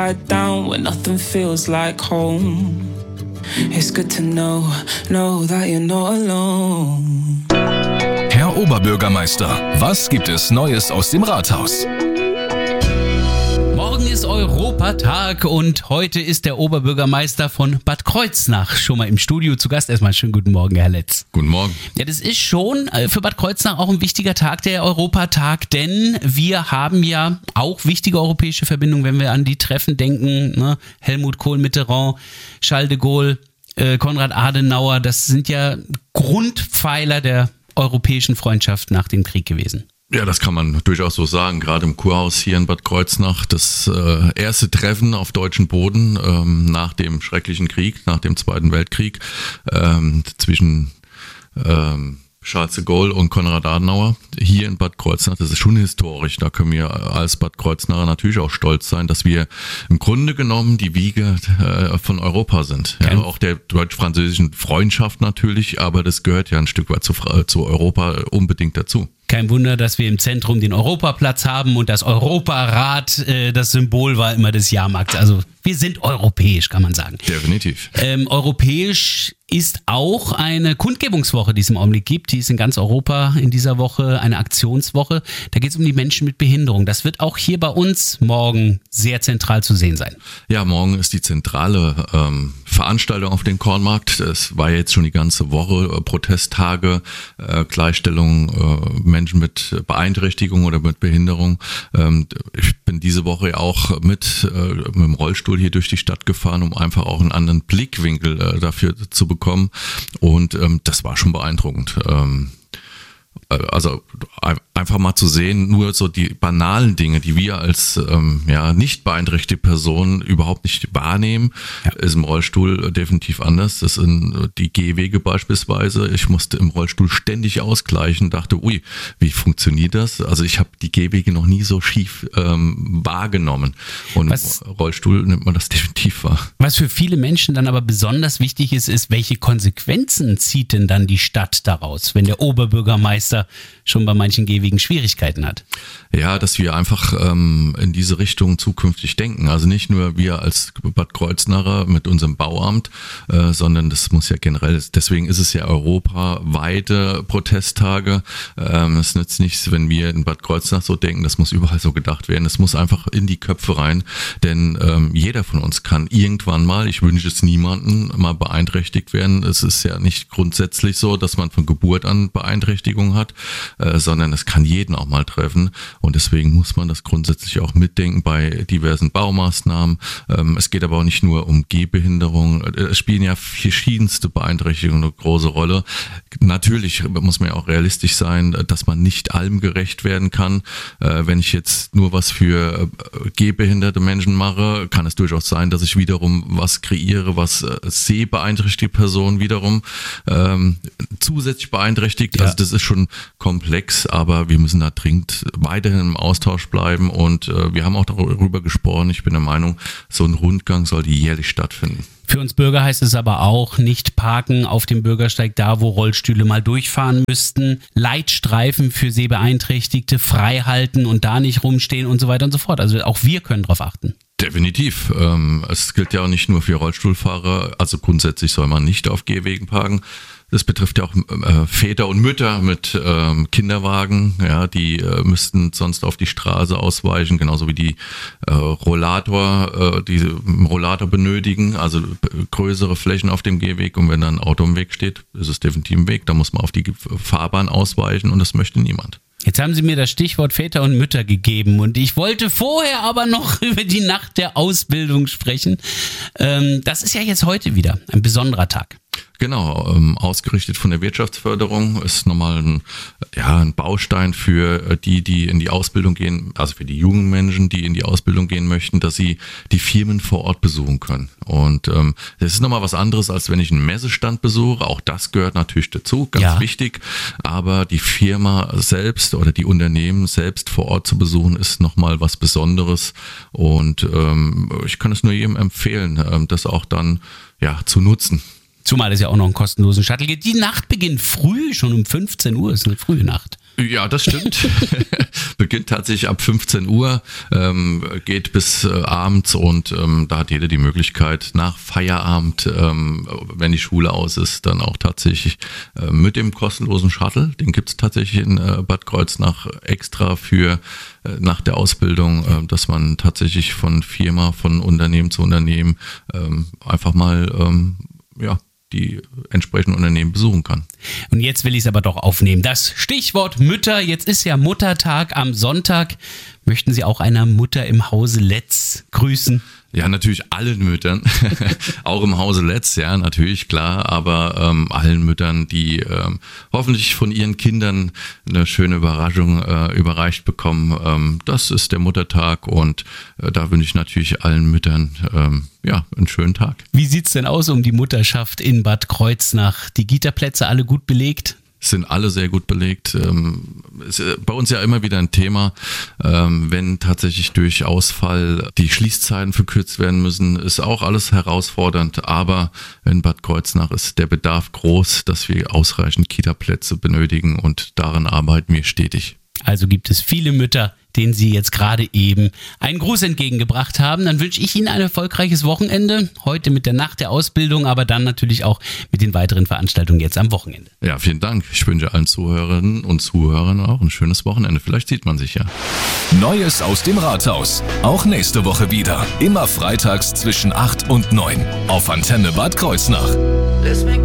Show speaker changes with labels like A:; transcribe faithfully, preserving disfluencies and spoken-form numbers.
A: down when nothing feels like home. It's good to know, know that you're not alone.
B: Herr Oberbürgermeister, was gibt es Neues aus dem Rathaus?
C: Morgen ist Europatag und heute ist der Oberbürgermeister von Bad Kreuznach schon mal im Studio zu Gast. Erstmal schönen guten Morgen, Herr Letz.
D: Guten Morgen.
C: Ja, das ist schon für Bad Kreuznach auch ein wichtiger Tag, der Europatag, denn wir haben ja auch wichtige europäische Verbindungen, wenn wir an die Treffen denken, ne? Helmut Kohl, Mitterrand, Charles de Gaulle, äh, Konrad Adenauer, das sind ja Grundpfeiler der europäischen Freundschaft nach dem Krieg gewesen.
D: Ja, das kann man durchaus so sagen. Gerade im Kurhaus hier in Bad Kreuznach, das äh, erste Treffen auf deutschem Boden ähm, nach dem schrecklichen Krieg, nach dem Zweiten Weltkrieg ähm, zwischen ähm, Charles de Gaulle und Konrad Adenauer hier in Bad Kreuznach. Das ist schon historisch. Da können wir als Bad Kreuznacher natürlich auch stolz sein, dass wir im Grunde genommen die Wiege äh, von Europa sind. Ja, auch der deutsch-französischen Freundschaft natürlich, aber das gehört ja ein Stück weit zu, zu Europa unbedingt dazu.
C: Kein Wunder, dass wir im Zentrum den Europaplatz haben und das Europarad, äh, das Symbol war immer des Jahrmarkts. Also wir sind europäisch, kann man sagen.
D: Definitiv.
C: Ähm, europäisch ist auch eine Kundgebungswoche, die es im Augenblick gibt. Die ist in ganz Europa in dieser Woche eine Aktionswoche. Da geht es um die Menschen mit Behinderung. Das wird auch hier bei uns morgen sehr zentral zu sehen sein.
D: Ja, morgen ist die zentrale ähm, Veranstaltung auf dem Kornmarkt. Es war jetzt schon die ganze Woche äh, Protesttage, äh, Gleichstellung, äh, Menschen mit Beeinträchtigung oder mit Behinderung. Ähm, ich bin diese Woche auch mit, äh, mit dem Rollstuhl hier durch die Stadt gefahren, um einfach auch einen anderen Blickwinkel äh, dafür zu bekommen. Und ähm, das war schon beeindruckend. Ähm, Also einfach mal zu sehen, nur so die banalen Dinge, die wir als ähm, ja nicht beeinträchtigte Personen überhaupt nicht wahrnehmen, ja. Ist im Rollstuhl definitiv anders. Das sind die Gehwege beispielsweise. Ich musste im Rollstuhl ständig ausgleichen, dachte, ui, wie funktioniert das? Also ich habe die Gehwege noch nie so schief ähm, wahrgenommen. Und was, im Rollstuhl nimmt man das definitiv wahr.
C: Was für viele Menschen dann aber besonders wichtig ist, ist, welche Konsequenzen zieht denn dann die Stadt daraus, wenn der Oberbürgermeister schon bei manchen Gehwegen Schwierigkeiten hat?
D: Ja, dass wir einfach ähm, in diese Richtung zukünftig denken. Also nicht nur wir als Bad Kreuznacher mit unserem Bauamt, äh, sondern das muss ja generell, deswegen ist es ja europaweite Protesttage. Ähm, es nützt nichts, wenn wir in Bad Kreuznach so denken, das muss überall so gedacht werden. Es muss einfach in die Köpfe rein, denn ähm, jeder von uns kann irgendwann mal, ich wünsche es niemanden, mal beeinträchtigt werden. Es ist ja nicht grundsätzlich so, dass man von Geburt an Beeinträchtigung hat, äh, sondern es kann jeden auch mal treffen. Und deswegen muss man das grundsätzlich auch mitdenken bei diversen Baumaßnahmen. Ähm, es geht aber auch nicht nur um Gehbehinderung. Es spielen ja verschiedenste Beeinträchtigungen eine große Rolle. Natürlich muss man ja auch realistisch sein, dass man nicht allem gerecht werden kann. Äh, wenn ich jetzt nur was für äh, gehbehinderte Menschen mache, kann es durchaus sein, dass ich wiederum was kreiere, was äh, sehbeeinträchtigte Personen wiederum ähm, zusätzlich beeinträchtigt. Ja. Also das ist schon komplex, aber wir müssen da dringend weiterhin im Austausch bleiben und äh, wir haben auch darüber gesprochen. Ich bin der Meinung, so ein Rundgang sollte jährlich stattfinden.
C: Für uns Bürger heißt es aber auch, nicht parken auf dem Bürgersteig da, wo Rollstühle mal durchfahren müssten, Leitstreifen für Sehbeeinträchtigte frei halten und da nicht rumstehen und so weiter und so fort. Also auch wir können darauf achten.
D: Definitiv. Es gilt ja auch nicht nur für Rollstuhlfahrer, also grundsätzlich soll man nicht auf Gehwegen parken. Das betrifft ja auch äh, Väter und Mütter mit ähm, Kinderwagen, ja, die äh, müssten sonst auf die Straße ausweichen, genauso wie die äh, Rollator, äh, die einen Rollator benötigen, also größere Flächen auf dem Gehweg, und wenn dann ein Auto im Weg steht, ist es definitiv im Weg, da muss man auf die Fahrbahn ausweichen und das möchte niemand.
C: Jetzt haben Sie mir das Stichwort Väter und Mütter gegeben und ich wollte vorher aber noch über die Nacht der Ausbildung sprechen. Ähm, das ist ja jetzt heute wieder ein besonderer Tag.
D: Genau, ähm, ausgerichtet von der Wirtschaftsförderung, ist nochmal ein, ja, ein Baustein für die, die in die Ausbildung gehen, also für die jungen Menschen, die in die Ausbildung gehen möchten, dass sie die Firmen vor Ort besuchen können. Und ähm, das ist nochmal was anderes, als wenn ich einen Messestand besuche. Auch das gehört natürlich dazu, ganz
C: ja.
D: wichtig. Aber die Firma selbst oder die Unternehmen selbst vor Ort zu besuchen, ist nochmal was Besonderes. Und ähm, ich kann es nur jedem empfehlen, ähm, das auch dann ja zu nutzen.
C: Zumal es ja auch noch einen kostenlosen Shuttle gibt. Die Nacht beginnt früh, schon um fünfzehn Uhr, ist eine frühe Nacht.
D: Ja, das stimmt. Beginnt tatsächlich ab fünfzehn Uhr, ähm, geht bis äh, abends und ähm, da hat jeder die Möglichkeit nach Feierabend, ähm, wenn die Schule aus ist, dann auch tatsächlich äh, mit dem kostenlosen Shuttle, den gibt's tatsächlich in äh, Bad Kreuznach extra für äh, nach der Ausbildung, äh, dass man tatsächlich von Firma, von Unternehmen zu Unternehmen ähm, einfach mal ähm, ja die entsprechenden Unternehmen besuchen kann.
C: Und jetzt will ich es aber doch aufnehmen. Das Stichwort Mütter. Jetzt ist ja Muttertag am Sonntag. Möchten Sie auch einer Mutter im Hause Letz grüßen?
D: Ja, natürlich allen Müttern, auch im Hause Letz, ja, natürlich, klar, aber ähm, allen Müttern, die ähm, hoffentlich von ihren Kindern eine schöne Überraschung äh, überreicht bekommen. Ähm, das ist der Muttertag und äh, da wünsche ich natürlich allen Müttern ähm, ja, einen schönen Tag.
C: Wie sieht's denn aus um die Mutterschaft in Bad Kreuznach? Die Kita-Plätze alle gut belegt?
D: Sind alle sehr gut belegt. Ähm, ist bei uns ja immer wieder ein Thema, ähm, wenn tatsächlich durch Ausfall die Schließzeiten verkürzt werden müssen, ist auch alles herausfordernd. Aber in Bad Kreuznach ist der Bedarf groß, dass wir ausreichend Kita-Plätze benötigen und daran arbeiten wir stetig.
C: Also gibt es viele Mütter, denen Sie jetzt gerade eben einen Gruß entgegengebracht haben. Dann wünsche ich Ihnen ein erfolgreiches Wochenende. Heute mit der Nacht der Ausbildung, aber dann natürlich auch mit den weiteren Veranstaltungen jetzt am Wochenende.
D: Ja, vielen Dank. Ich wünsche allen Zuhörerinnen und Zuhörern auch ein schönes Wochenende. Vielleicht sieht man sich ja.
B: Neues aus dem Rathaus. Auch nächste Woche wieder. Immer freitags zwischen acht und neun. Auf Antenne Bad Kreuznach.